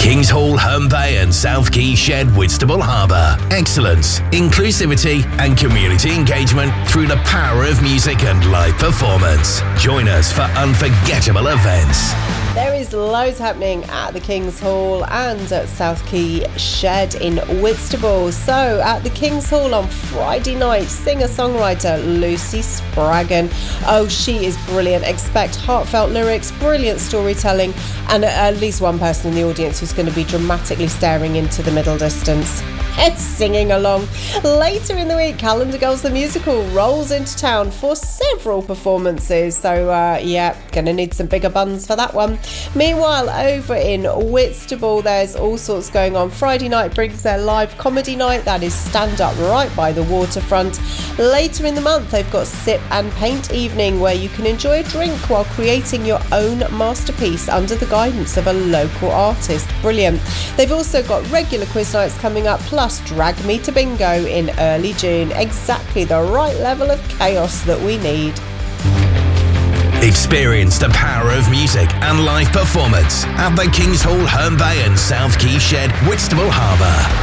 Kings Hall, Herne Bay and South Quay Shed, Whitstable Harbour. Excellence, inclusivity and community engagement through the power of music and live performance. Join us for unforgettable events. There is loads happening at the Kings Hall and at South Quay Shed in Whitstable. So at the Kings Hall on Friday night, singer-songwriter Lucy Spraggan. Oh, she is brilliant. Expect heartfelt lyrics, brilliant storytelling, and at least one person in the audience who's going to be dramatically staring into the middle distance and singing along. Later in the week, Calendar Girls the Musical rolls into town for several performances. So gonna need some bigger buns for that one. Meanwhile, over in Whitstable, there's all sorts going on. Friday night brings their live comedy night. That is stand up right by the waterfront. Later in the month, they've got Sip and Paint Evening, where you can enjoy a drink while creating your own masterpiece under the guidance of a local artist. Brilliant. They've also got regular quiz nights coming up, plus Drag Me to Bingo in early June. Exactly the right level of chaos that we need. Experience the power of music and live performance at the Kings Hall, Herne Bay and South Quay Shed, Whitstable Harbour.